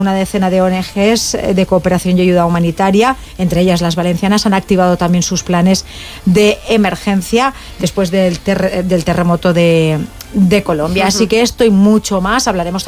Una decena de ONGs de cooperación y ayuda humanitaria, entre ellas las valencianas, han activado también sus planes de emergencia después del terremoto de Colombia. Así que esto y mucho más hablaremos